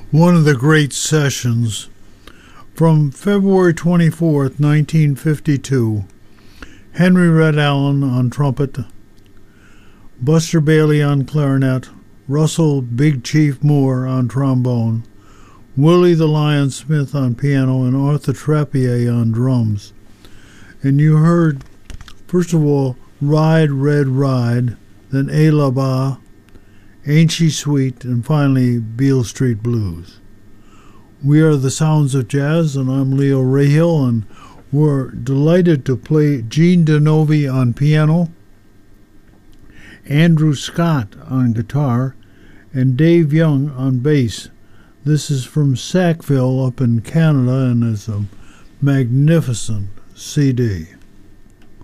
one of the great sessions from February 24th, 1952. Henry Red Allen on trumpet, Buster Bailey on clarinet, Russell Big Chief Moore on trombone, Willie the Lion Smith on piano, and Arthur Trappier on drums. And you heard, first of all, Ride, Red Ride, then A La Ba, Ain't She Sweet, and finally Beale Street Blues. We are the Sounds of Jazz, and I'm Leo Rahill, and we're delighted to play Gene DeNovi on piano, Andrew Scott on guitar, and Dave Young on bass. This is from Sackville up in Canada, and it's a magnificent CD.